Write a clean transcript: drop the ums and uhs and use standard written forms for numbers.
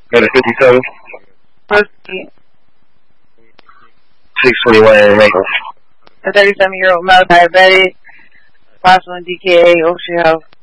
Got a 57. Proceed. 621 in Macon. A 37-year-old male diabetic, possible DKA, Ocean Health.